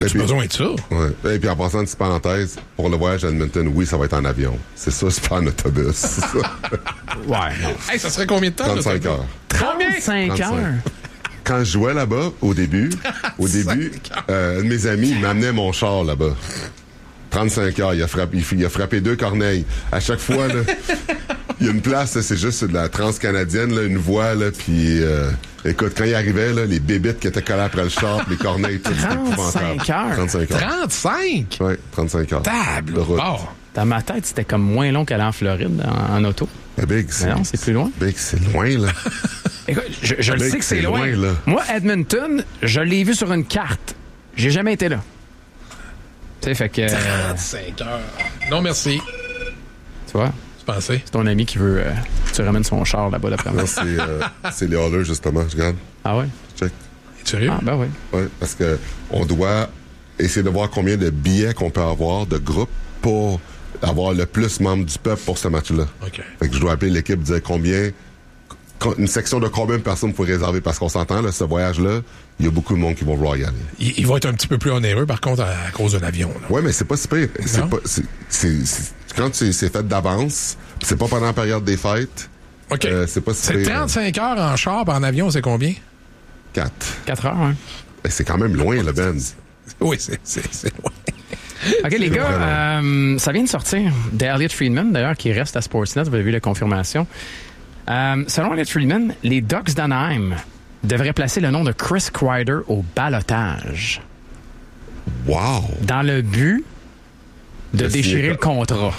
J'ai besoin de ça. Ouais. Et puis en passant une petite parenthèse, pour le voyage à Edmonton, oui, ça va être en avion. C'est ça, c'est pas en autobus. Ouais. Hey, ça serait combien de temps? 35 heures. 35 heures? Quand je jouais là-bas, au début, un de mes amis m'amenait mon char là-bas. 35 heures, il a frappé 2 corneilles. À chaque fois, là, il y a une place, là, c'est juste de la transcanadienne, là, une voie, là, puis écoute, quand il arrivait, là, les bébites qui étaient collées après le char, les corneilles, tout, c'était épouvantable. 35 heures? 35 heures. 35? Oui, 35 heures. Table! De route. Bon. Dans ma tête, c'était comme moins long qu'aller en Floride en auto. Mais Big, Mais non, c'est plus loin. Big, c'est loin, là. Écoute, je le Big, sais que c'est loin. là. Moi, Edmonton, je l'ai vu sur une carte. J'ai jamais été là. Tu sais, fait que... 35 heures. Non, merci. Tu vois, Tu pensais? c'est ton ami qui veut que tu ramènes son char là-bas d'après moi. Non, c'est les haulers, justement. Je regarde. Ah ouais? Check. Es-tu sérieux? Ah, ben oui. Oui, parce que on doit essayer de voir combien de billets qu'on peut avoir de groupe pour avoir le plus membres du peuple pour ce match-là. OK. Fait que je dois appeler l'équipe, dire une section de combien de personnes faut réserver, parce qu'on s'entend, là, ce voyage-là, il y a beaucoup de monde qui vont vouloir y aller. Il va être un petit peu plus onéreux, par contre, à cause de l'avion. Oui, mais c'est pas si pire. Non? Quand c'est fait d'avance, pis c'est pas pendant la période des fêtes, OK. c'est pas si C'est pire. 35 heures en char, en avion, c'est combien? 4. 4 heures, hein? C'est quand même loin, le Ben. Oui, c'est loin. OK, les gars, ça vient de sortir d'Elliot Friedman, d'ailleurs, qui reste à Sportsnet. Vous avez vu la confirmation. Selon Elliot Friedman, les Ducks d'Anaheim devraient placer le nom de Chris Kreider au ballottage. Wow! Dans le but de déchirer le contrat.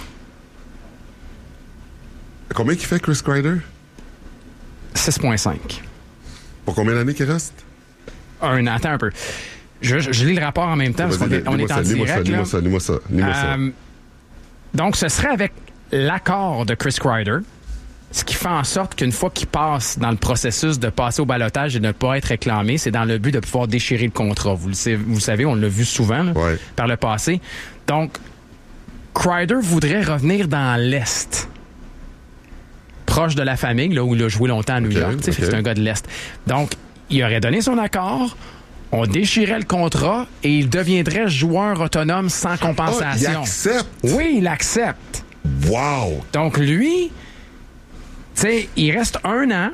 Combien qu'il fait Chris Kreider? 6,5. Pour combien d'années qu'il reste? Attends un peu. Je lis le rapport en même temps parce qu'on est en direct. Lis-moi ça. Donc, ce serait avec l'accord de Chris Kreider, ce qui fait en sorte qu'une fois qu'il passe dans le processus de passer au ballottage et de ne pas être réclamé, c'est dans le but de pouvoir déchirer le contrat. Vous le savez, on l'a vu souvent là, par le passé. Donc, Kreider voudrait revenir dans l'Est, proche de la famille, là où il a joué longtemps à New York. C'est un gars de l'Est. Donc, il aurait donné son accord, on déchirait le contrat et il deviendrait joueur autonome sans compensation. Il accepte? Oui, il accepte. Wow! Donc, lui... Tu sais, il reste 1 an,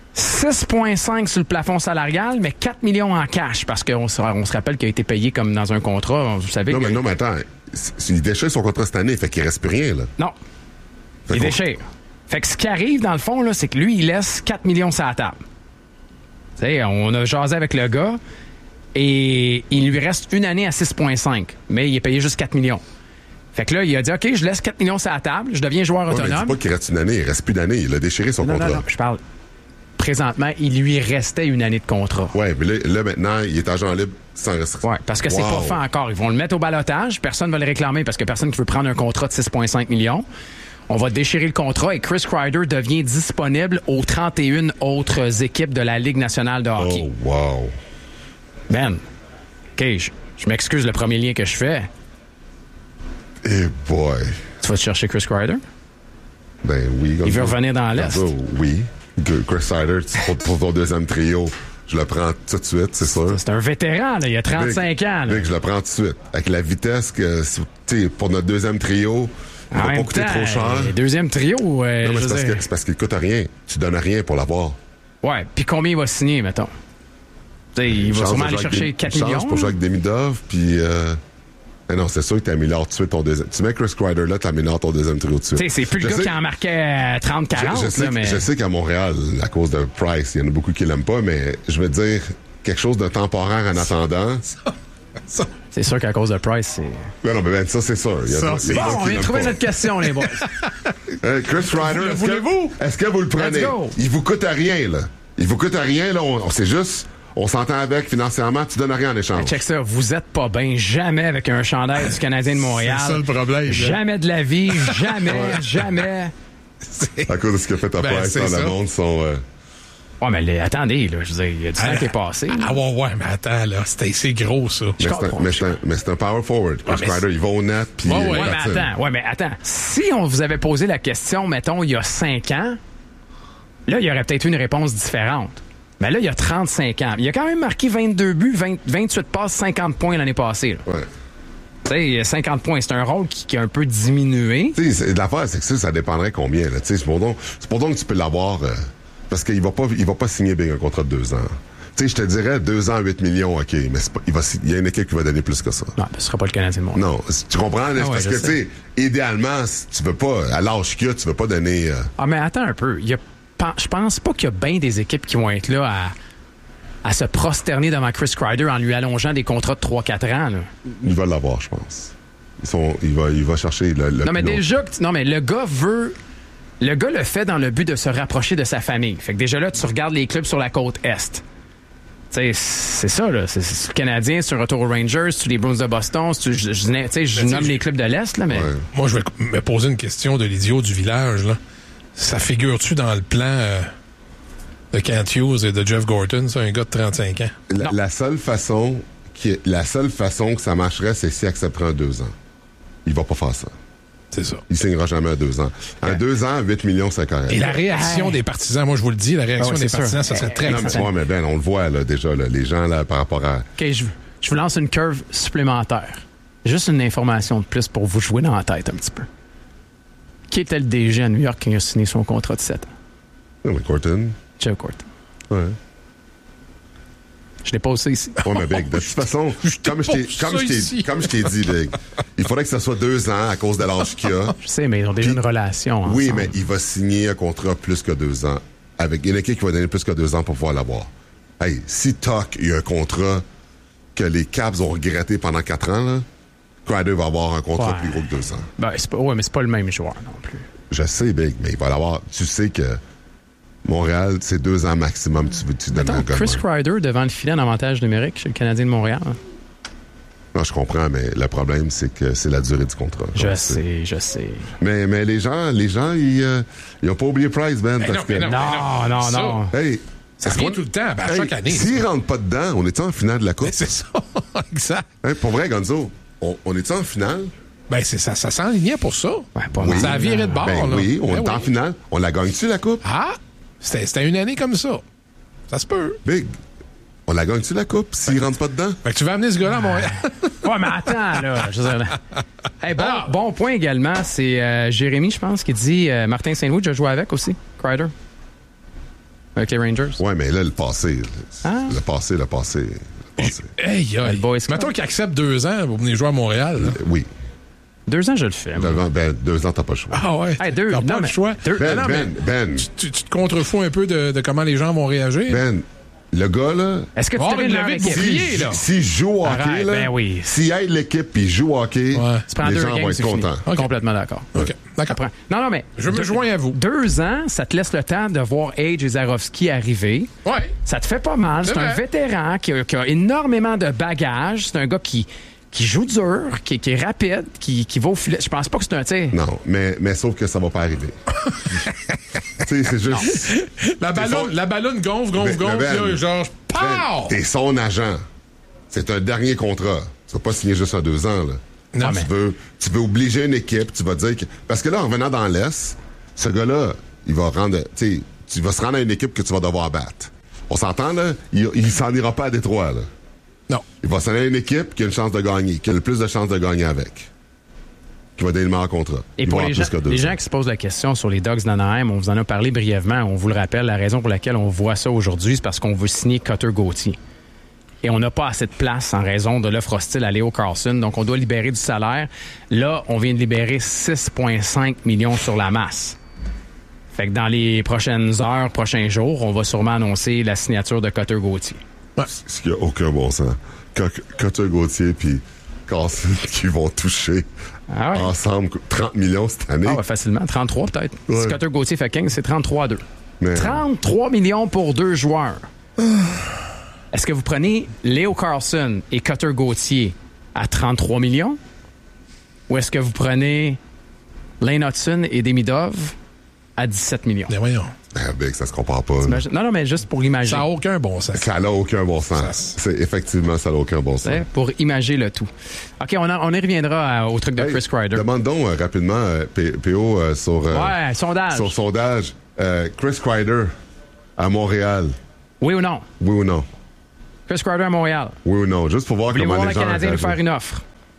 6,5 sur le plafond salarial, mais 4 millions en cash, parce qu'on se rappelle qu'il a été payé comme dans un contrat, vous savez. Non, mais attends, il déchire son contrat cette année, fait qu'il reste plus rien, là. Non, il déchire. Fait que ce qui arrive, dans le fond, là, c'est que lui, il laisse 4 millions sur la table. Tu sais, on a jasé avec le gars, et il lui reste 1 année à 6,5, mais il est payé juste 4 millions. Fait que là, il a dit, OK, je laisse 4 millions sur la table, je deviens joueur autonome. Mais dis pas qu'il reste 1 année, il reste plus d'année. Il a déchiré son contrat. Non, je parle. Présentement, il lui restait 1 année de contrat. Oui, mais là, maintenant, il est agent libre sans restriction. Oui, parce que c'est pas fait encore. Ils vont le mettre au ballottage, personne ne va le réclamer parce que personne qui veut prendre un contrat de 6,5 millions. On va déchirer le contrat et Chris Kreider devient disponible aux 31 autres équipes de la Ligue nationale de hockey. Oh, wow. Ben, OK, je m'excuse le premier lien que je fais. Eh boy. Tu vas te chercher Chris Kreider? Ben oui. Il veut revenir dans l'Est? Oui. Chris Kreider, pour ton deuxième trio, je le prends tout de suite, c'est sûr. C'est un vétéran, là, il a 35 ans. Là. Je le prends tout de suite. Avec la vitesse que, tu sais, pour notre deuxième trio, il va pas coûter trop cher. Deuxième trio, non, mais c'est parce qu'il coûte rien. Tu donnes rien pour l'avoir. Ouais, puis combien il va signer, mettons? T'sais, il va sûrement aller chercher 4 millions. Pour jouer avec Demidov, puis... non, c'est sûr que t'améliores tout de suite ton deuxième... Tu mets Chris Kreider là, t'améliores ton deuxième trio tout de suite. T'sais, c'est plus le gars qui en marquait 30-40. Je sais qu'à Montréal, à cause de Price, il y en a beaucoup qui l'aiment pas, mais je veux dire, quelque chose de temporaire en attendant... C'est sûr qu'à cause de Price, c'est... Non, mais ça, c'est sûr. Bon, on vient de trouver notre question, les boys. Chris Kreider, est-ce que vous le prenez? Il vous coûte rien, là. Il vous coûte rien, là. C'est juste... On s'entend avec financièrement, tu donnes rien en échange. Check ça, vous êtes pas bien jamais avec un chandail du Canadien de Montréal. C'est ça le problème. Jamais de la vie, jamais. À cause de ce que fait ta Price dans le monde, sont... Ouais, mais attendez, là, je veux dire, il y a du temps qui est passé. Ouais, mais attends, là, c'est gros, ça. Mais c'est un power forward. Chris Kreider, il va au net, puis... mais attends. Si on vous avait posé la question, mettons, il y a 5 ans, là, il y aurait peut-être eu une réponse différente. Mais là, il a 35 ans. Il a quand même marqué 22 buts, 28 passes, 50 points l'année passée. Ouais. Tu sais, 50 points, c'est un rôle qui a un peu diminué. Tu sais, l'affaire, c'est que ça dépendrait combien, là. Tu sais, c'est pour donc que tu peux l'avoir, parce qu'il va pas signer bien un contrat de 2 ans. Tu sais, je te dirais 2 ans, 8 millions, OK, mais il y a une équipe qui va donner plus que ça. Non, ce sera pas le Canadien de Montréal. Non, tu comprends? Parce que, tu sais, idéalement, tu veux pas, à l'âge qu'il y a, tu veux pas donner... Ah, mais attends un peu. Je pense pas qu'il y a bien des équipes qui vont être là à se prosterner devant Chris Kreider en lui allongeant des contrats de 3-4 ans. Là. Il va l'avoir, je pense. Il va chercher le non, mais plus déjà, le gars veut... Le gars le fait dans le but de se rapprocher de sa famille. Fait que déjà là, tu regardes les clubs sur la côte Est. T'sais, c'est ça, là. C'est le Canadien, c'est un retour aux Rangers, c'est les Bruins de Boston, je nomme les clubs de l'Est, là, mais... Ouais. Moi, je vais me poser une question de l'idiot du village, là. Ça figure-tu dans le plan de Kent Hughes et de Jeff Gorton, ça, un gars de 35 ans? La seule façon que ça marcherait, c'est s'il accepterait un 2 ans. Il va pas faire ça. C'est ça. Il signera jamais un 2 ans. Un 2 ans, 8 millions, c'est correct. Et la réaction des partisans, moi, je vous le dis, la réaction des partisans, ça serait très Non, mais Ben, on le voit, là, déjà, là, les gens, là, par rapport à... OK, je vous lance une curve supplémentaire. Juste une information de plus pour vous jouer dans la tête un petit peu. Qui était le DG à New York qui a signé son contrat de 7 ans? Non, mais Gorton. Jeff Gorton. Ouais. Je l'ai pas aussi ici. Ouais, mais Big, de toute façon, comme je t'ai dit, Big, il faudrait que ça soit 2 ans à cause de l'âge qu'il a. Je sais, mais ils ont déjà une relation ensemble. Oui, mais il va signer un contrat plus que 2 ans. Avec une équipe qui va donner plus que 2 ans pour pouvoir l'avoir. Hey, si Tuck a un contrat que les Caps ont regretté pendant 4 ans, là, Kreider va avoir un contrat plus gros que 2 ans. Ben, mais c'est pas le même joueur non plus. Je sais, Big, mais il va l'avoir. Tu sais que Montréal, c'est 2 ans maximum. Tu donnes un gars. Chris Kreider devant le filet en avantage numérique chez le Canadien de Montréal. Non, je comprends, mais le problème, c'est que c'est la durée du contrat. Je sais. Mais les gens, ils ont pas oublié Price, Ben. Non. Hey, ça revient tout le temps, à chaque année. S'ils rentrent pas dedans, on est en finale de la Coupe? C'est ça, exact. Hein, pour vrai, Gonzo, on est en finale? Ben, ça s'enlignait pour ça. Ouais, ça a viré de bord, là. Oui, on est en finale. On la gagne-tu, la Coupe? Ah! C'était une année comme ça. Ça se peut. Big, on la gagne-tu, la Coupe, s'ils rentrent pas dedans? Fait que tu vas amener ce gars-là à Montréal. Ouais, mais attends, là. Hey, bon point également, c'est Jérémy, je pense, qui dit Martin Saint-Louis, je joue avec aussi, Kreider. Avec les Rangers. Ouais, mais là, le passé. Le passé. Hey, mettons qu'il accepte 2 ans pour venir jouer à Montréal. Là. Oui. 2 ans, je le fais. 2 ans, t'as pas le choix. Ah ouais. Hey, t'as pas le choix. Ben. Tu te contrefous un peu de comment les gens vont réagir. Ben, le gars, là... Est-ce que tu devais une levée de bouclier, là? S'il joue au hockey, là... Ben oui. S'il aide l'équipe puis il joue au hockey, les gens vont être contents. Okay. Complètement d'accord. OK. D'accord. Non, mais... Je me joins à vous. 2 ans, ça te laisse le temps de voir Age et Zarovski arriver. Ouais. Ça te fait pas mal. C'est un vétéran qui a énormément de bagages. C'est un gars qui joue dur, qui est rapide, qui va au filet. Je pense pas que c'est un tir. Non, mais sauf que ça va pas arriver. Tu sais, c'est juste... La ballonne gonfle, là, genre, pow! T'es son agent. C'est un dernier contrat. Tu vas pas signer juste un 2 ans, là. Non, tu veux obliger une équipe, tu vas dire que... Parce que là, en revenant dans l'Est, ce gars-là, il va rendre... Tu vas se rendre à une équipe que tu vas devoir battre. On s'entend, là? Il s'en ira pas à Détroit, là. Non. Il va s'en aller à une équipe qui a une chance de gagner, qui a le plus de chances de gagner avec. Qui va donner le meilleur contrat. Et pour les gens qui se posent la question sur les Ducks d'Anaheim, on vous en a parlé brièvement. On vous le rappelle, la raison pour laquelle on voit ça aujourd'hui, c'est parce qu'on veut signer Cutter Gauthier. Et on n'a pas assez de place en raison de l'offre hostile à Leo Carlson. Donc, on doit libérer du salaire. Là, on vient de libérer 6,5 millions sur la masse. Fait que dans les prochaines heures, prochains jours, on va sûrement annoncer la signature de Cutter Gauthier. Ouais. Ce qui n'a aucun bon sens. Cutter Gauthier puis Carlson qui vont toucher ensemble 30 millions cette année. Ah ouais, facilement. 33 peut-être. Ouais. Si Cutter Gauthier fait 15, c'est 33-2. Mais... 33 millions pour 2 joueurs. Est-ce que vous prenez Leo Carlson et Cutter Gauthier à 33 millions? Ou est-ce que vous prenez Lane Hudson et Demidov à 17 millions? Mais voyons. Big, ça se compare pas. Non, mais juste pour imager. Ça n'a aucun bon sens. Ça n'a aucun bon sens. Effectivement, ça n'a aucun bon sens. Pour imager le tout. OK, on y reviendra au truc de Chris Kreider. Demande donc rapidement, PO, sur... sondage. Sur sondage. Chris Kreider à Montréal. Oui ou non? Oui ou non? Chris Kreider à Montréal. Oui ou non? Juste pour voir Voulez-vous comment voir les le gens Canadien lui réagissent. faire une offre?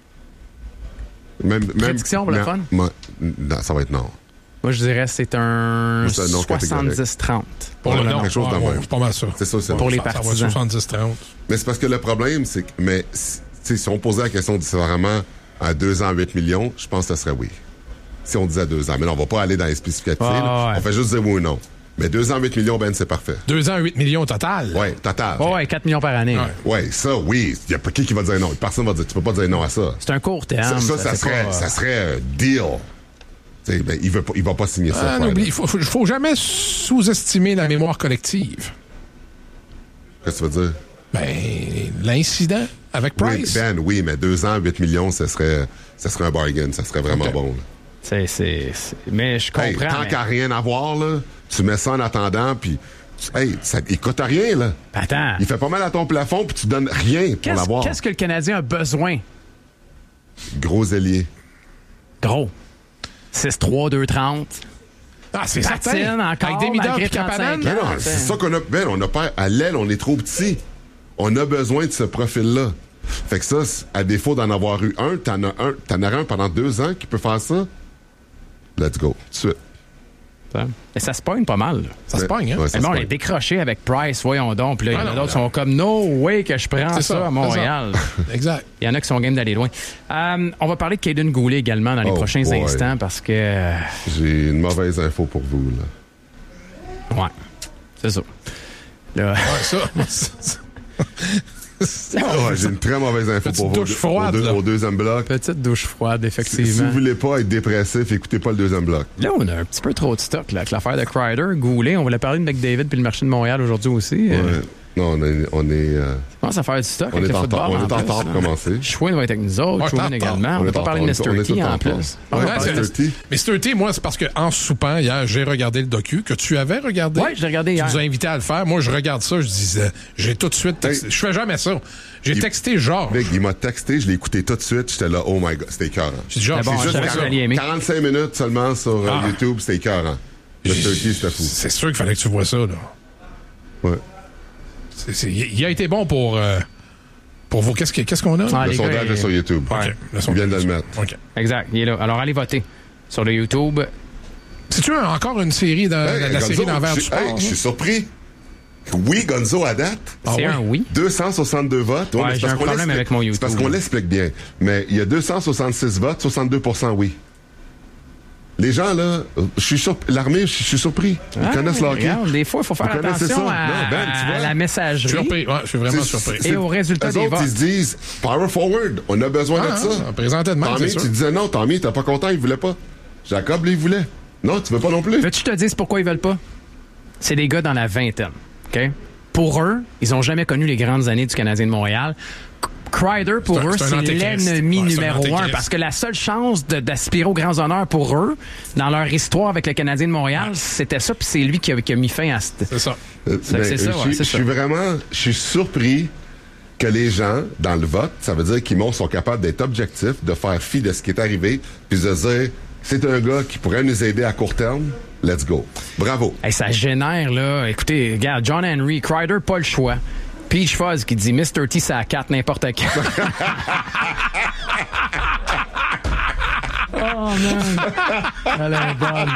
Même Prédiction pour le fun? Non, ça va être non. Moi, je dirais que c'est un Moi, c'est un non 70-30. Pour le nom, quelque chose de même. c'est pas mal ça. C'est ça, c'est Pour les Ça va être partisans. 70-30. Mais c'est parce que le problème, c'est que, mais, si on posait la question différemment à 2 ans, 8 millions, je pense que ce serait oui. Si on disait 2 ans. Mais là, on va pas aller dans les spécificatifs. Ah, ouais. On fait juste dire oui ou non. Mais 2 ans, 8 millions, Ben, c'est parfait. 2 ans, 8 millions total. Ouais, total. Oh, ouais, 4 millions par année. Ouais. Ouais, ça, oui. Il y a pas qui va dire non. Personne va dire, tu peux pas dire non à ça. C'est un court terme. Ça c'est serait, pas, ça serait deal. T'sais, ben, il va pas signer ça. Ah, il faut jamais sous-estimer la mémoire collective. Qu'est-ce que tu veux dire? Ben, l'incident avec Oui, Price. Ben, oui, mais 2 ans, 8 millions, ça serait un bargain. Ça serait vraiment Ok. bon. Là. Mais je comprends. Hey, tant mais- qu'à rien avoir, là, tu mets ça en attendant, puis hey, il coûte rien, là. Attends. Il fait pas mal à ton plafond, puis tu donnes rien pour l'avoir. Qu'est-ce que le Canadien a besoin? Gros ailier. Gros. 6-3, 2-30. Ah, c'est Patine certain. encore, Avec Demidov malgré et Kapanen. 35 Non, ans. non, c'est ça qu'on a. Ben, on a pas. À l'aile, on est trop petit. On a besoin de ce profil-là. Fait que ça, à défaut d'en avoir eu un, t'en auras un pendant 2 ans qui peut faire ça. Let's go. Tout de suite. Mais ça se pogne pas mal. là. Ça se pogne, hein? Ouais, ça Mais se bon, on pogne. est décroché avec Price, voyons donc. Puis là, il y en a non, d'autres qui non. sont comme no way que je prends C'est ça ça, à Montréal. Exact. Il y en a qui sont game d'aller loin. On va parler de Caden Goulet également dans les Oh, prochains boy. instants parce que. J'ai une mauvaise info pour vous, là. Ouais. C'est ça. Là, Ouais, ça. Ouais, j'ai une très mauvaise info Petite pour vous. douche froide, là. Au deuxième bloc. petite douche froide, Si effectivement. vous voulez pas être dépressif, écoutez pas le deuxième bloc. Là, on a un petit peu trop de stock là, avec l'affaire de Kreider, Goulet. On voulait parler de McDavid puis le marché de Montréal aujourd'hui aussi. Ouais. Non, on est Commence à faire du stock on avec est le en football. retard. On est en plus, retard là. pour commencer. Schwinn va être avec nous autres, Ouais, Schwinn t'en également. retard. On On va est pas en parler de retard. On Mr. est T tout en en retard. plus. Ouais, On va parler de- Mr. T. Mr. T, moi, c'est parce qu'en soupant, hier, j'ai regardé le docu que tu avais regardé. Ouais, je l'ai regardé hier. Tu nous as invité à le faire. Moi, je regarde ça, je disais, j'ai tout de suite texté. Hey. Je fais jamais ça. J'ai texté Georges. Mec, il m'a texté, je l'ai écouté tout de suite, j'étais là, oh my god, c'était écœurant. J'ai dit, Georges, Mais bon, c'est je juste savais ça. que t'allais aimer. 45 minutes seulement sur YouTube, c'était écœurant. Mr. T, c'était fou. C'est sûr qu'il fallait que tu vois ça, là. Ouais. Il a été bon pour vous. Qu'est-ce qu'on a? Ah, Le les sondage gars, est sur YouTube. OK. Ils viennent de le mettre. OK. Exact, il est là. Alors, allez voter sur le YouTube. C'est-tu encore une série dans Hey, la Gonzo, série d'envers du sport? hey, je suis surpris. Oui, Gonzo à date. C'est ouais? un oui. 262 votes. Ouais, mais c'est j'ai parce un qu'on problème avec mon C'est parce YouTube. qu'on l'explique bien. Mais il y a 266 votes, 62% oui. Les gens, là, l'armée, je suis surpris. Ils connaissent leur hockey. Regarde, des fois, il faut faire Vous connaissez attention ça? à, Non, Ben, tu vois. à la messagerie Surpris. Ouais, je suis vraiment surpris. et aux résultats Eux des autres, votes. ils se disent, power forward, on a besoin de ça. Présentement, Tommy, c'est sûr. tu disais non, Tommy, t'es pas content, il voulait pas. Jacob, lui, il voulait. Non, tu veux pas non plus. Veux-tu que je te dise pourquoi ils veulent pas? C'est des gars dans la vingtaine. OK? Pour eux, ils ont jamais connu les grandes années du Canadien de Montréal. Kreider, pour C'est un- eux, c'est un c'est antéchrist. l'ennemi Ouais, c'est un numéro un. antéchrist. Parce que la seule chance d'aspirer aux grands honneurs pour eux, dans leur histoire avec le Canadien de Montréal, c'était ça. Puis c'est lui qui a mis fin à cette... C'est ça. c'est ça, ouais, je c'est suis ça. vraiment, je suis surpris que les gens, dans le vote, ça veut dire qu'ils sont capables d'être objectifs, de faire fi de ce qui est arrivé, puis de dire, c'est un gars qui pourrait nous aider à court terme, let's go. Bravo. Hey, ça génère, là. Écoutez, regarde, John Henry, Kreider, pas le choix. Peach Fuzz qui dit Mr. T, ça a 4 n'importe quand. Oh, man. Elle est bonne.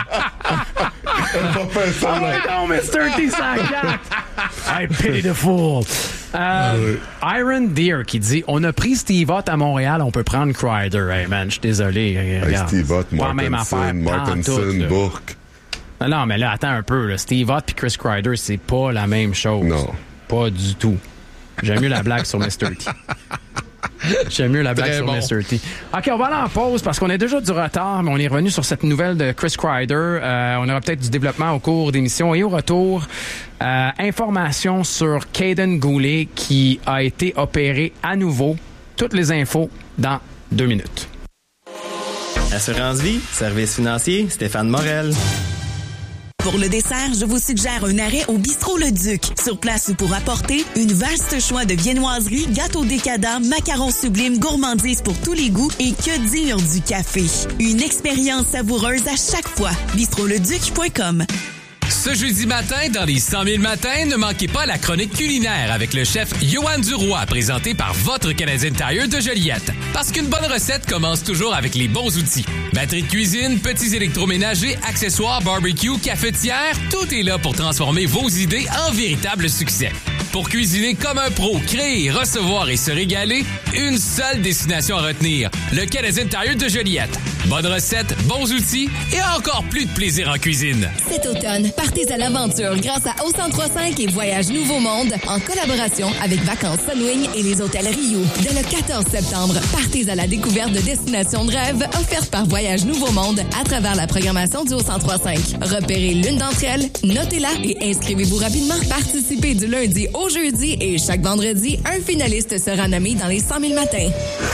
Ah ouais, non, Mr. T, ça a 4. I pity the fool. Iron Deer qui dit on a pris Steve Ott à Montréal, on peut prendre Kreider. Hey, man, je suis désolé. Hey, Regarde. Steve Ott, Pas la même affaire, Martinson, pantoute, là. Bourque. Non, mais là, attends un peu. Là. Steve Ott et Chris Kreider, c'est pas la même chose. Non. Pas du tout. J'aime mieux la blague sur Mr. T. J'aime mieux la blague Très sur bon. Mr. T. OK, on va aller en pause parce qu'on a déjà du retard, mais on est revenu sur cette nouvelle de Chris Kreider. On aura peut-être du développement au cours d'émission. Et au retour, information sur Caden Goulet qui a été opéré à nouveau. Toutes les infos dans 2 minutes. Assurance Vie, service financier, Stéphane Morel. Pour le dessert, je vous suggère un arrêt au Bistrot Le Duc. Sur place ou pour apporter, une vaste choix de viennoiseries, gâteaux décadents, macarons sublimes, gourmandises pour tous les goûts et que dire du café. Une expérience savoureuse à chaque fois. bistroleduc.com. Ce jeudi matin, dans les 100 000 matins, ne manquez pas la chronique culinaire avec le chef Yoann Duroy, présenté par votre Canadian Tire de Joliette. Parce qu'une bonne recette commence toujours avec les bons outils. Batterie de cuisine, petits électroménagers, accessoires, barbecue, cafetière, tout est là pour transformer vos idées en véritable succès. Pour cuisiner comme un pro, créer, recevoir et se régaler, une seule destination à retenir, le Canadian Tire de Joliette. Bonne recette, bons outils et encore plus de plaisir en cuisine. Cet automne, partez à l'aventure grâce à O1035 et Voyage Nouveau Monde en collaboration avec Vacances Sunwing et les hôtels Rio. Dès le 14 septembre, partez à la découverte de destinations de rêve offertes par Voyage Nouveau Monde à travers la programmation du O1035. Repérez l'une d'entre elles, notez-la et inscrivez-vous rapidement. Participez du lundi au jeudi et chaque vendredi, un finaliste sera nommé dans les 100 000 matins.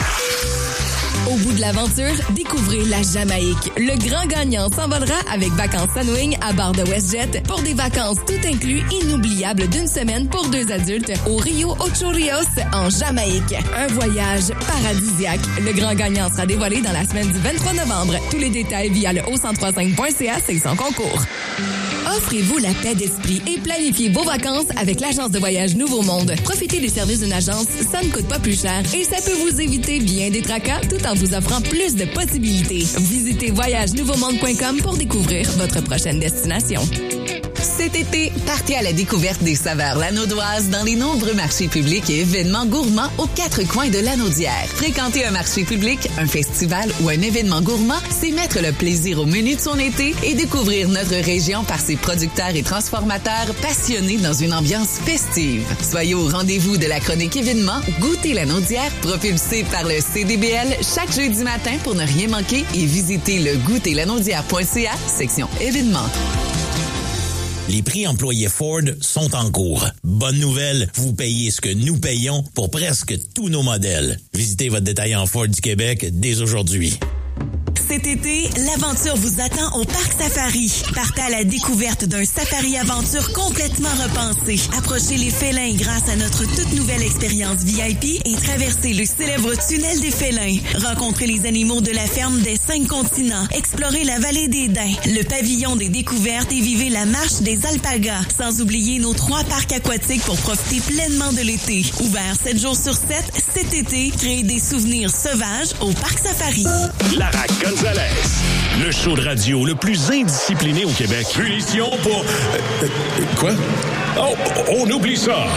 Au bout de l'aventure, découvrez la Jamaïque. Le grand gagnant s'envolera avec Vacances Sunwing à bord de WestJet pour des vacances tout inclus inoubliables d'une semaine pour 2 adultes au Rio Ocho Rios en Jamaïque. Un voyage paradisiaque. Le grand gagnant sera dévoilé dans la semaine du 23 novembre. Tous les détails via le o1035.ca, c'est son concours. Offrez-vous la paix d'esprit et planifiez vos vacances avec l'agence de voyage Nouveau Monde. Profitez des services d'une agence, ça ne coûte pas plus cher et ça peut vous éviter bien des tracas tout en vous offrant plus de possibilités. Visitez voyagenouveaumonde.com pour découvrir votre prochaine destination. Cet été, partez à la découverte des saveurs lanaudoises dans les nombreux marchés publics et événements gourmands aux 4 coins de Lanaudière. Fréquenter un marché public, un festival ou un événement gourmand, c'est mettre le plaisir au menu de son été et découvrir notre région par ses producteurs et transformateurs passionnés dans une ambiance festive. Soyez au rendez-vous de la chronique événement Goûter Lanaudière, propulsé par le CDBL chaque jeudi matin pour ne rien manquer et visiter le goûterlanaudière.ca, section événements. Les prix employés Ford sont en cours. Bonne nouvelle, vous payez ce que nous payons pour presque tous nos modèles. Visitez votre détaillant Ford du Québec dès aujourd'hui. Cet été, l'aventure vous attend au Parc Safari. Partez à la découverte d'un safari aventure complètement repensé. Approchez les félins grâce à notre toute nouvelle expérience VIP et traversez le célèbre tunnel des félins. Rencontrez les animaux de la ferme des 5 continents. Explorez la vallée des Daims, le pavillon des découvertes et vivez la marche des alpagas. Sans oublier nos 3 parcs aquatiques pour profiter pleinement de l'été. Ouvert 7 jours sur 7, cet été, créez des souvenirs sauvages au Parc Safari. Lara Gonzalez, le show de radio le plus indiscipliné au Québec. Punition pour... quoi? Oh, on oublie ça.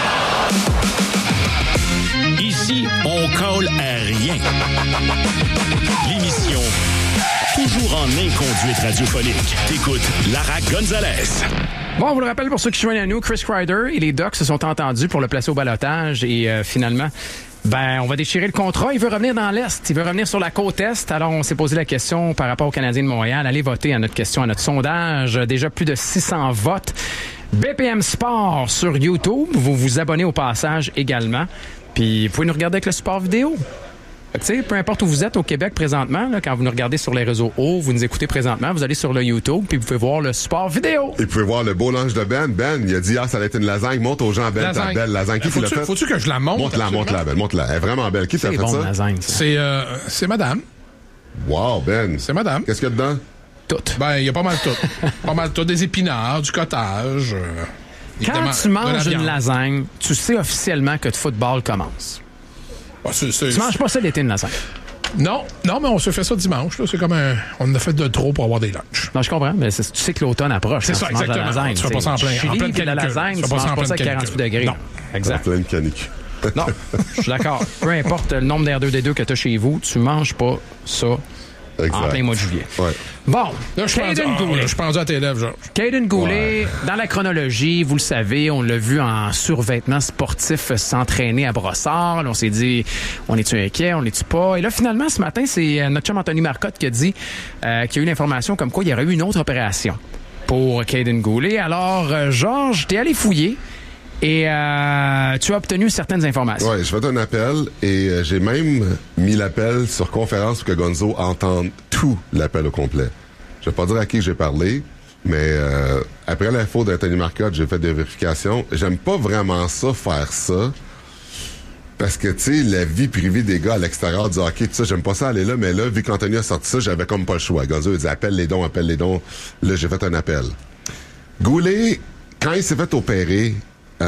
Ici, on colle à rien. L'émission toujours en inconduite radiophonique. T'écoutes Lara Gonzalez. Bon, on vous le rappelle pour ceux qui joignent à nous, Chris Kreider et les Ducks se sont entendus pour le placer au ballottage et finalement... on va déchirer le contrat. Il veut revenir dans l'Est. Il veut revenir sur la côte Est. Alors, on s'est posé la question par rapport aux Canadiens de Montréal. Allez voter à notre question, à notre sondage. Déjà plus de 600 votes. BPM Sport sur YouTube. Vous vous abonnez au passage également. Puis, vous pouvez nous regarder avec le support vidéo. Tu sais, peu importe où vous êtes au Québec présentement, là, quand vous nous regardez sur les réseaux hauts, vous nous écoutez présentement, vous allez sur le YouTube, puis vous pouvez voir le support vidéo. Et vous pouvez voir le beau lunch de Ben. Ben, il a dit, ça allait être une lasagne. Montre aux gens, Ben, ta belle lasagne. Qui l'a fait? Faut-tu que je la montre? Montre-la, Ben. Montre-la. Elle est vraiment belle. Qui t'a fait ça? Lasagne, c'est madame. Wow, Ben. C'est madame. Qu'est-ce qu'il y a dedans? Tout. Ben, il y a pas mal tout. Pas mal tout. Des épinards, du cottage. Quand tu manges une lasagne, tu sais officiellement que le football commence. Tu manges pas ça l'été, une lasagne. Non, mais on se fait ça dimanche. Là. C'est comme on a fait de trop pour avoir des lunchs. Non, je comprends, mais tu sais que l'automne approche. C'est ça, exactement. La lasagne, tu fais pas ça en pleine canicule. La lasagne, tu manges pas ça à 48 degrés. Non. Exact. En pleine canicule. Non, je suis d'accord. Peu importe le nombre d'R2D2 que tu as chez vous, tu manges pas ça en plein mois de juillet. Ouais. Bon, là, je pense à tes lèvres, Georges. Caden Goulet, dans la chronologie, vous le savez, on l'a vu en survêtement sportif s'entraîner à Brossard. Là, on s'est dit, on est-tu inquiet, on est-tu pas? Et là, finalement, ce matin, c'est notre chum Anthony Marcotte qui a dit qu'il y a eu l'information comme quoi il y aurait eu une autre opération pour Caden Goulet. Alors, Georges, t'es allé fouiller. Et tu as obtenu certaines informations. Oui, je vais donner un appel et j'ai même mis l'appel sur conférence pour que Gonzo entende tout l'appel au complet. Je vais pas dire à qui j'ai parlé, mais après l'info d'Anthony Marcotte, j'ai fait des vérifications. J'aime pas vraiment ça, faire ça. Parce que, tu sais, la vie privée des gars à l'extérieur du hockey, tout ça, j'aime pas ça aller là, mais là, vu qu'Anthony a sorti ça, j'avais comme pas le choix. Gonzo, il dit, appelle les dons. Là, j'ai fait un appel. Goulet, quand il s'est fait opérer,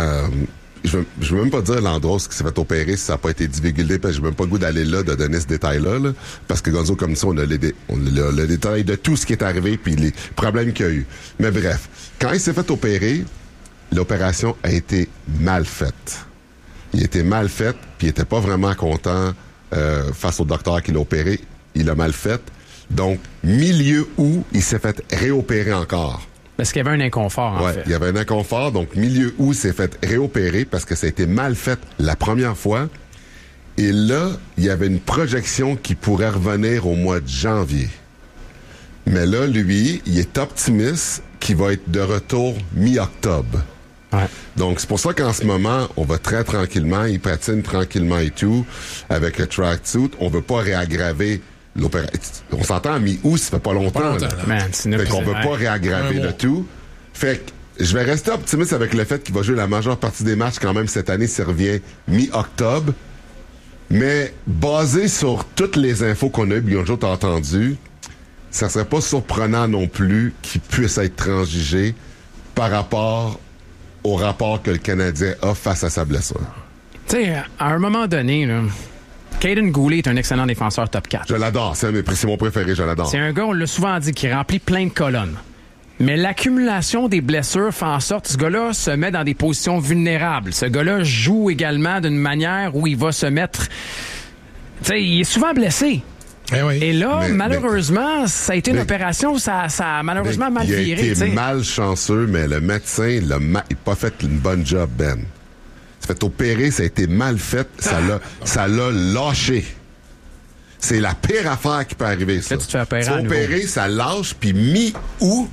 je veux même pas dire l'endroit où il s'est fait opérer si ça n'a pas été divulgué, parce que j'ai même pas le goût d'aller là, de donner ce détail-là, là, parce que Gonzo, comme ça, on a le détail de tout ce qui est arrivé puis les problèmes qu'il y a eu. Mais bref, quand il s'est fait opérer, l'opération a été mal faite. Il était mal fait, puis il était pas vraiment content face au docteur qui l'a opéré. Il l'a mal fait. Donc, milieu août, il s'est fait réopérer encore. Parce qu'il y avait un inconfort, en fait. Il y avait un inconfort. Donc, milieu août, il s'est fait réopérer parce que ça a été mal fait la première fois. Et là, il y avait une projection qui pourrait revenir au mois de janvier. Mais là, lui, il est optimiste qu'il va être de retour mi-octobre. Ouais. Donc, c'est pour ça qu'en ce moment, on va très tranquillement, il patine tranquillement et tout, avec le tracksuit. On veut pas réaggraver l'opération. On s'entend à mi-août, ça fait pas longtemps. Fait qu'on veut pas réaggraver le tout. Fait que je vais rester optimiste avec le fait qu'il va jouer la majeure partie des matchs quand même cette année, s'il revient mi-octobre. Mais basé sur toutes les infos qu'on a eues, Bionjo t'a entendu, ça serait pas surprenant non plus qu'il puisse être transigé par rapport au rapport que le Canadien a face à sa blessure. Tu sais, à un moment donné, là, Caden Goulet est un excellent défenseur top 4. Je l'adore. C'est mon préféré. Je l'adore. C'est un gars, on l'a souvent dit, qui remplit plein de colonnes. Mais l'accumulation des blessures fait en sorte que ce gars-là se met dans des positions vulnérables. Ce gars-là joue également d'une manière où il va se mettre... Tu sais, il est souvent blessé. Eh oui. Et là, malheureusement, ça a été une opération, ça a malheureusement mal viré. Il a été malchanceux, mais le médecin, il n'a pas fait une bonne job, Ben. Ça fait opérer, ça a été mal fait, ça l'a lâché. C'est la pire affaire qui peut arriver, ça. Là, tu te fais opérer ça lâche, puis mi-août,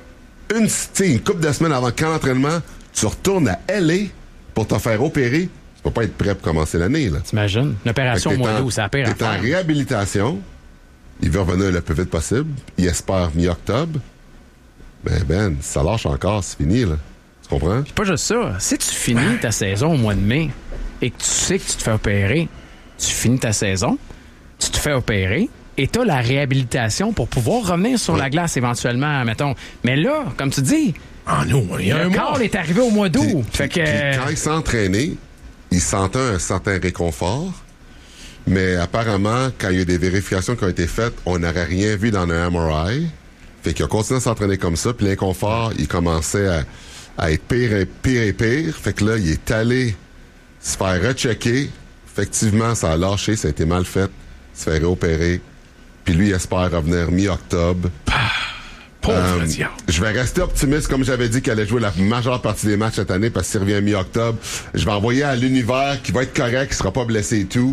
une couple de semaines avant le camp d'entraînement, tu retournes à L.A. pour te faire opérer. Tu peux pas être prêt pour commencer l'année, là. T'imagines? L'opération au mois d'août, c'est la pire affaire. T'es en réhabilitation. Il veut revenir le plus vite possible. Il espère mi-octobre. Ben, ça lâche encore, c'est fini, là. Tu comprends? Puis pas juste ça. Si tu finis ta saison au mois de mai et que tu sais que tu te fais opérer, tu finis ta saison, tu te fais opérer et t'as la réhabilitation pour pouvoir revenir sur la glace éventuellement, mettons. Mais là, comme tu dis, le corps est arrivé au mois d'août. Fait que... Quand il s'entraînait, il sentait un certain réconfort, mais apparemment, quand il y a eu des vérifications qui ont été faites, on n'aurait rien vu dans un MRI. Fait qu'il a continué à s'entraîner comme ça, puis l'inconfort, il commençait à être pire et pire. Fait que là, il est allé se faire rechecker. Effectivement, ça a lâché, ça a été mal fait. Se faire réopérer. Puis lui, il espère revenir mi-octobre. Je vais rester optimiste, comme j'avais dit, qu'il allait jouer la majeure partie des matchs cette année, parce que s'il revient mi-octobre, je vais envoyer à l'univers qui va être correct, qui sera pas blessé et tout.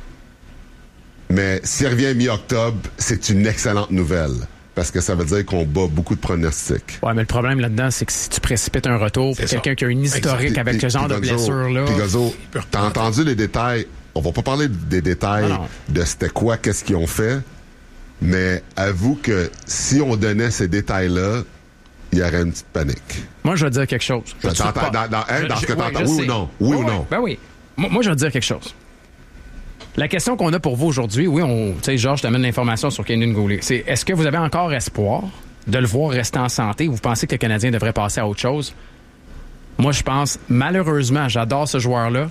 Mais s'il revient mi-octobre, c'est une excellente nouvelle. Parce que ça veut dire qu'on bat beaucoup de pronostics. Ouais, mais le problème là-dedans, c'est que si tu précipites un retour pour quelqu'un qui a une historique avec ce genre de blessure-là... Puis Gonzo, t'as entendu les détails. On va pas parler des détails de c'était quoi, qu'est-ce qu'ils ont fait. Mais avoue que si on donnait ces détails-là, il y aurait une petite panique. Moi, je vais te dire quelque chose. Dans ce que t'entends, oui ou non? Oui ou non? Ben oui. Moi, je vais te dire quelque chose. La question qu'on a pour vous aujourd'hui, tu sais, Georges, je t'amène l'information sur Caden Goulet. C'est, est-ce que vous avez encore espoir de le voir rester en santé ou vous pensez que le Canadien devrait passer à autre chose? Moi, je pense, malheureusement, j'adore ce joueur-là.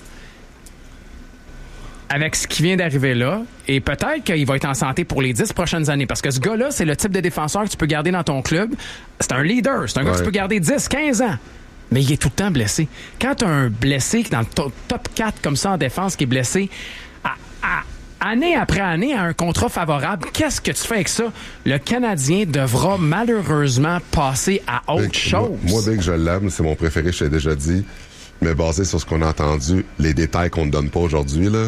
Avec ce qui vient d'arriver là, et peut-être qu'il va être en santé pour les 10 prochaines années. Parce que ce gars-là, c'est le type de défenseur que tu peux garder dans ton club. C'est un leader. C'est un gars que tu peux garder 10, 15 ans. Mais il est tout le temps blessé. Quand tu as un blessé dans le top 4 comme ça en défense qui est blessé, année après année, à un contrat favorable, qu'est-ce que tu fais avec ça? Le Canadien devra malheureusement passer à autre chose. Moi, dès que je l'aime, c'est mon préféré, je t'ai déjà dit. Mais basé sur ce qu'on a entendu, les détails qu'on ne donne pas aujourd'hui, là,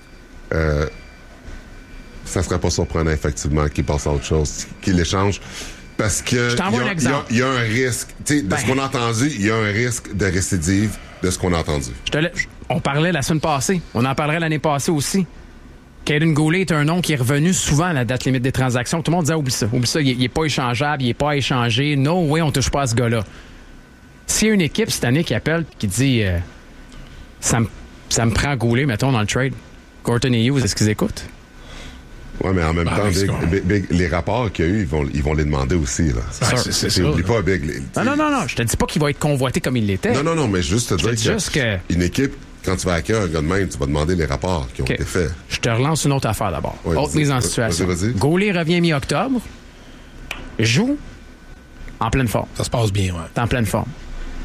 ça serait pas surprenant, effectivement, qu'il passe à autre chose, qu'il échange. Parce que il y a un risque. Tu sais, de ce qu'on a entendu, il y a un risque de récidive de ce qu'on a entendu. On parlait la semaine passée. On en parlerait l'année passée aussi. Caden Goulet est un nom qui est revenu souvent à la date limite des transactions. Tout le monde disait, oublie ça, il est pas échangeable, il est pas à échanger. No way, on touche pas à ce gars-là. S'il y a une équipe cette année qui appelle et qui dit ça me prend Goulet, mettons, dans le trade, Gorton et Hughes, est-ce qu'ils écoutent? Ouais, mais en même temps, Big, les rapports qu'il y a eu, ils vont les demander aussi, là. C'est ça. N'oublie pas, Big. Non. Je te dis pas qu'il va être convoité comme il l'était. Non, mais juste te dire que une équipe, quand tu vas accueillir un gars de même, tu vas demander les rapports qui ont été faits. Je te relance une autre affaire d'abord. Ouais, autre mise en situation. Vas-y. Goulet revient mi-octobre, joue en pleine forme. Ça se passe bien, ouais. T'es en pleine forme.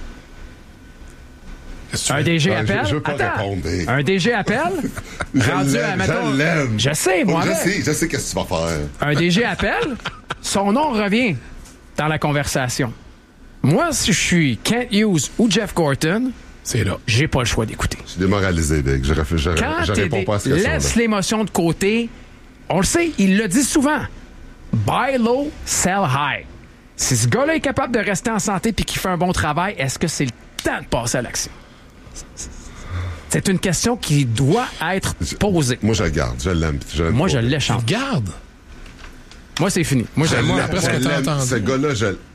Un DG appelle. Je veux pas répondre. Un DG appelle. Je l'aime. Je sais, moi. Je sais qu'est-ce que tu vas faire. Un DG appelle. Son nom revient dans la conversation. Moi, si je suis Kent Hughes ou Jeff Gorton, c'est là. J'ai pas le choix d'écouter. Je suis démoralisé, Big. Je réponds pas à cette question. Laisse l'émotion de côté. On le sait, il le dit souvent. Buy low, sell high. Si ce gars-là est capable de rester en santé puis qu'il fait un bon travail, est-ce que c'est le temps de passer à l'action? C'est une question qui doit être posée. Moi, je le garde. Je l'aime. Moi, je l'échange. Garde. Moi, c'est fini. Moi, après ce que t'as entendu. Ce gars-là,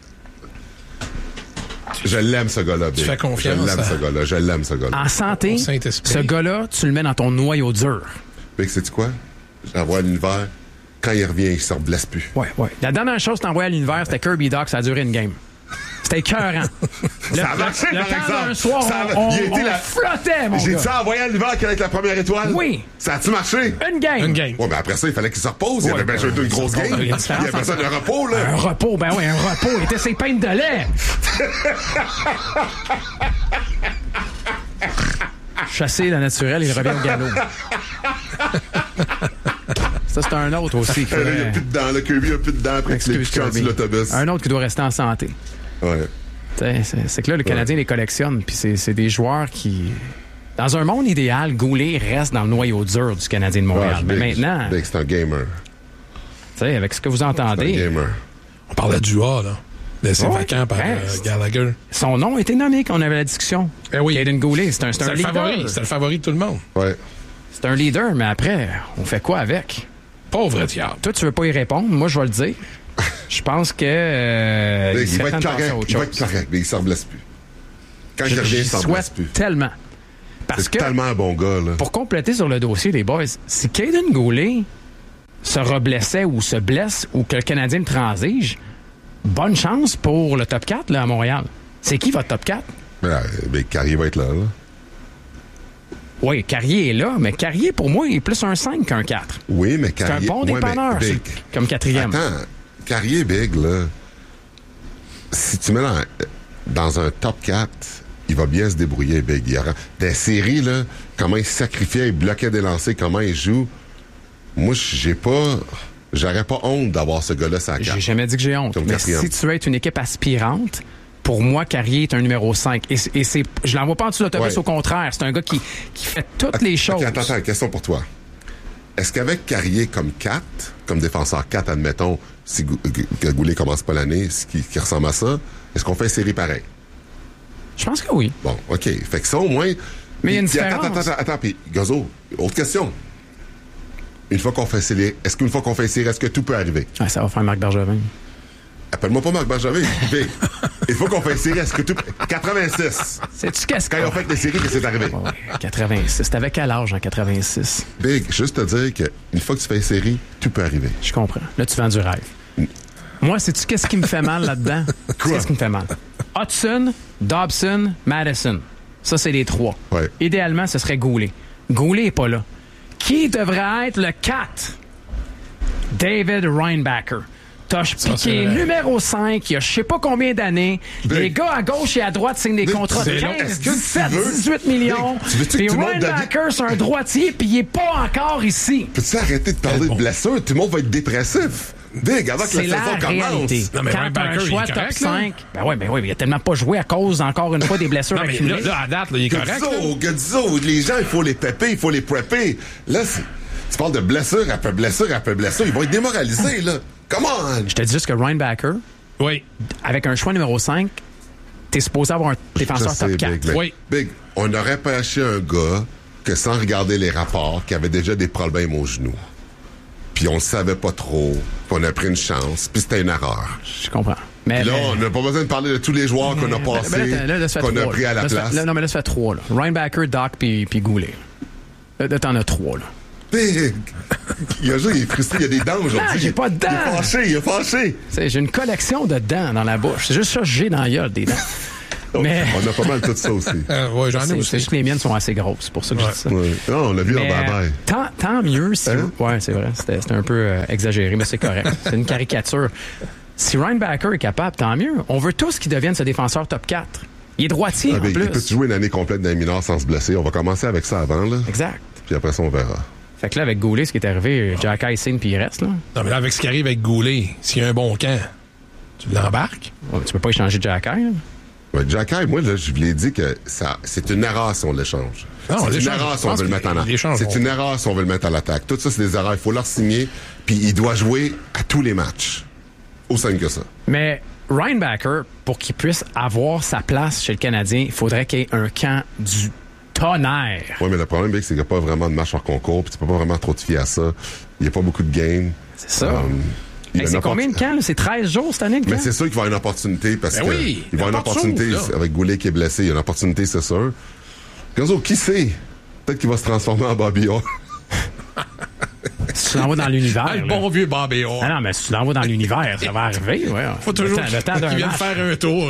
je l'aime, ce gars-là, Big. Tu fais confiance. Je l'aime, ce gars-là. En santé, ce gars-là, tu le mets dans ton noyau dur. Big, sais-tu quoi? J'envoie à l'univers. Quand il revient, il se reblesse plus. Ouais. La dernière chose que t'as envoyé à l'univers, c'était Kirby Doc, ça a duré une game. C'était écœurant. Ça a marché, par exemple. Un soir, on flottait, mon gars. J'ai-tu envoyé à l'univers qu'il allait être la première étoile? Oui. Ça a-tu marché? Une game. Ouais, mais après ça, il fallait qu'il se repose. Il avait bien joué une grosse game. Il y a personne de repos, là. Un repos, un repos. Il était ses peintes de lait. Chassé le naturel, il revient au galop. Ça, c'est un autre aussi. Il n'y a plus de dents. Le Kirby a plus de dents après qu'il ait piqué l'autobus. Un autre qui doit rester en santé. Ouais. C'est que là, le Canadien les collectionne, puis c'est des joueurs qui... Dans un monde idéal, Goulet reste dans le noyau dur du Canadien de Montréal. Mais maintenant... C'est un gamer. Tu sais, avec ce que vous entendez... C'est un gamer. On parlait du A, là. Laissé vacant par Gallagher. Son nom a été nommé quand on avait la discussion. Oui. Caden Goulet, c'est un leader. C'était le favori de tout le monde. Ouais. C'est un leader, mais après, on fait quoi avec? Pauvre diable. Toi, tu veux pas y répondre. Moi, je vais le dire. Je pense que... il va être correct, mais il ne s'en blesse plus. Quand il revient, il s'en blesse plus. Tellement. Parce que... C'est tellement un bon gars, là. Pour compléter sur le dossier, les boys, si Caden Goulet se reblessait ou se blesse ou que le Canadien le transige, bonne chance pour le top 4 là, à Montréal. C'est qui votre top 4? Mais Carrier va être là. Oui, Carrier est là, mais Carrier, pour moi, il est plus un 5 qu'un 4. Oui, mais Carrier... C'est un bon dépanneur, comme quatrième. Attends, Carrier, Big, là, si tu mets dans un top 4, il va bien se débrouiller, Big. Il y aura des séries, là, comment il sacrifiait, il bloquait des lancers, comment il joue. Moi, j'aurais pas honte d'avoir ce gars-là sur la carte. J'ai jamais dit que j'ai honte. Mais si tu veux être une équipe aspirante... Pour moi, Carrier est un numéro 5. Et je l'envoie pas en dessous de l'autobus, au contraire. C'est un gars qui fait toutes les choses. Attends, question pour toi. Est-ce qu'avec Carrier comme 4, comme défenseur 4, admettons, si Goulet commence pas l'année, qui ressemble à ça, est-ce qu'on fait une série pareille? Je pense que oui. Bon, OK. Fait que ça, au moins... Mais il y a une différence. Attends, puis Gozo, autre question. Une fois qu'on fait série, est-ce que tout peut arriver? Ah, ça va faire Marc Bergevin. Appelle-moi pas Marc Bergevin. Il faut qu'on fasse une série. Est-ce que tout... 86. Sais-tu qu'est-ce Quand ils ont fait les séries, qu'est-ce qui est arrivé? Ouais, 86. T'avais quel âge en 86? Big, juste te dire qu'une fois que tu fais une série, tout peut arriver. Je comprends. Là, tu vends du rêve. Moi, sais-tu qu'est-ce qui me fait mal là-dedans? Qu'est-ce qui me fait mal? Hudson, Dobson, Madison. Ça, c'est les 3. Ouais. Idéalement, ce serait Goulet. Goulet n'est pas là. Qui devrait être le 4? David Reinbacher. T'as piqué numéro 5, il y a je sais pas combien d'années. Les gars à gauche et à droite signent des contrats de 15, 17, 18 millions. Puis Reinbacher, c'est un droitier, puis il est pas encore ici. Peux-tu arrêter de parler de blessures? Tout le monde va être dépressif. Big, avant que la saison commence. Non, mais quand t'as un choix top 5, ben oui, il a tellement pas joué à cause, encore une fois, des blessures accumulées. Là, à date, il est correct. Gazzo, les gens, il faut les pepper, il faut les prepper. Là, tu parles de blessure après blessure après blessure. Ils vont être démoralisés, là. Come on! Je te dis juste que Reinbacher, avec un choix numéro 5, t'es supposé avoir un défenseur top 4. Big, on aurait pas acheté un gars que sans regarder les rapports, qui avait déjà des problèmes aux genoux. Puis on le savait pas trop, puis on a pris une chance, puis c'était une erreur. Je comprends. Mais là, on n'a pas besoin de parler de tous les joueurs qu'on a passés, qu'on a pris à la place. Non, mais là, ça fait 3. Là. Reinbacher, Doc, puis Goulet. Là, t'en as 3, là. Big! Il est frustré, il a des dents aujourd'hui. Non, j'ai pas de dents. Il est fâché. J'ai une collection de dents dans la bouche. C'est juste ça que j'ai dans la gueule, des dents. Mais... On a pas mal tout ça aussi. Ouais, j'en ai aussi. C'est juste que les miennes sont assez grosses, pour ça que je dis ça. Ouais. Non, on l'a vu en bye-bye. Tant mieux si... Hein? Ouais, c'est vrai. C'était un peu exagéré, mais c'est correct. C'est une caricature. Si Ryan Backer est capable, tant mieux. On veut tous qu'il devienne ce défenseur top 4. Il est droitier, en plus. Il peut jouer une année complète dans les mineurs sans se blesser. On va commencer avec ça avant, là. Exact. Puis après ça, on verra. Fait que là, avec Goulet, ce qui est arrivé, Jack signe puis il reste, là. Non, mais là, avec ce qui arrive avec Goulet, s'il y a un bon camp, tu l'embarques? Ouais, tu peux pas échanger Jack là. Ouais, Jack, moi, là, je lui ai dit que c'est une erreur si on l'échange. C'est une erreur si on veut le mettre en attaque. C'est une erreur si on veut le mettre à l'attaque. Tout ça, c'est des erreurs. Il faut leur signer, puis il doit jouer à tous les matchs. Aussi simple que ça. Mais Ryan Backer, pour qu'il puisse avoir sa place chez le Canadien, il faudrait qu'il y ait un camp du tonnerre. Oui, mais le problème, c'est qu'il n'y a pas vraiment de match hors concours, puis tu peux pas vraiment trop te fier à ça. Il n'y a pas beaucoup de games. C'est ça. C'est combien de camps, là? C'est 13 jours cette année, mais c'est sûr qu'il va y avoir une opportunité, parce que oui, il va y avoir une opportunité avec Goulet qui est blessé. Il y a une opportunité, c'est sûr. Gonzo, qui sait? Peut-être qu'il va se transformer en Bobby Orr. Si tu l'envoies dans l'univers. Le bon vieux Bobby Orr. Ah non, mais si tu l'envoies dans l'univers, ça va arriver. Ouais. Faut toujours le temps d'un qu'il vienne match. faire un tour.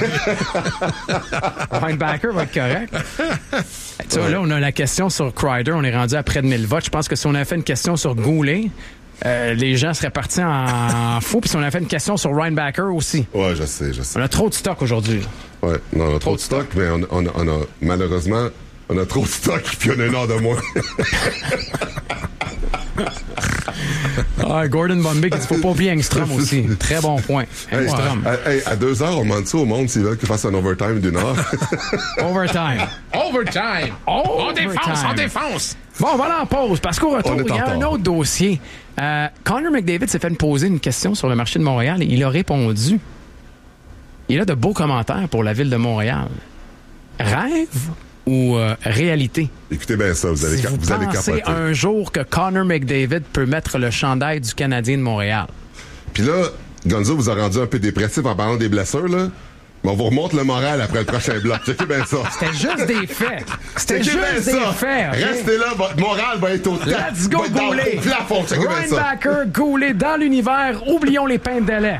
Ryan Backer va être correct. Tu vois, là, on a la question sur Kreider. On est rendu à près de 1000 votes. Je pense que si on avait fait une question sur Goulet, les gens seraient partis en fou. Puis si on avait fait une question sur Ryan Backer aussi. Ouais, je sais. On a trop de stock aujourd'hui. Ouais, non, on a trop de stock, mais on a malheureusement, on a trop de stock, puis on a une heure de moins. Gordon Bombay qui dit faut pas oublier Engstrom aussi. Très bon point. Engstrom. À 2 heures, on demande ça au monde s'ils veulent qu'il fasse un overtime d'une heure. Overtime. On défonce. Bon, on va aller en pause parce qu'au retour, il y a un autre dossier. Connor McDavid s'est fait poser une question sur le marché de Montréal et il a répondu. Il a de beaux commentaires pour la ville de Montréal. Rêve ou réalité? Écoutez bien ça, vous allez capoter. Pensez un jour que Connor McDavid peut mettre le chandail du Canadien de Montréal? Puis là, Gonzo vous a rendu un peu dépressif en parlant des blessures, là. Mais on vous remonte le moral après le prochain bloc. Checkez bien ça. C'était juste des faits. C'était Checkez juste bien des ça. faits. Okay? Restez là, votre moral va être au top. Let's go, Goulet. Ryan Backer, Goulet dans l'univers. Oublions les pains de délai.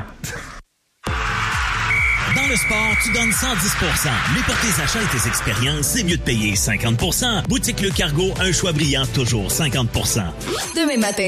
Dans le sport, tu donnes 110%. Mais pour tes achats et tes expériences, c'est mieux de payer 50%. Boutique Le Cargo, un choix brillant, toujours 50%. Demain matin,